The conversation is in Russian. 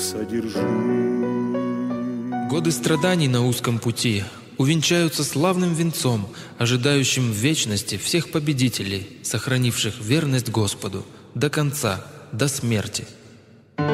содержу. Годы страданий на узком пути увенчаются славным венцом, ожидающим в вечности всех победителей, сохранивших верность Господу до конца, до смерти.